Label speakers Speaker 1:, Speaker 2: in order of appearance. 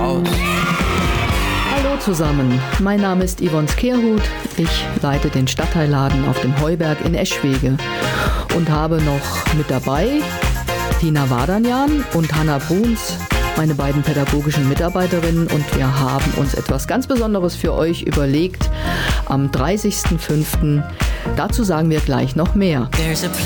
Speaker 1: Haus.
Speaker 2: Hallo zusammen, mein Name ist Yvonne Skeerhut. Ich leite den Stadtteilladen auf dem Heuberg in Eschwege und habe noch mit dabei Tina Wadanjan und Hanna Bruns, meine beiden pädagogischen Mitarbeiterinnen, und wir haben uns etwas ganz Besonderes für euch überlegt am 30.05. Dazu sagen wir gleich noch mehr.
Speaker 1: There's a